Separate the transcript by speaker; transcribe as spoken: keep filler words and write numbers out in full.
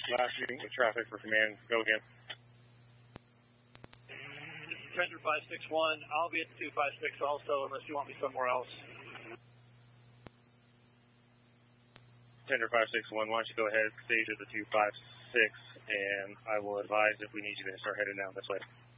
Speaker 1: flashing the traffic for command. Go again.
Speaker 2: Tender five six one, I'll be at two five six also, unless you want me somewhere else.
Speaker 1: Tender five six one, why don't you go ahead, stage at the two five six, and I will advise if we need you to start heading down this way.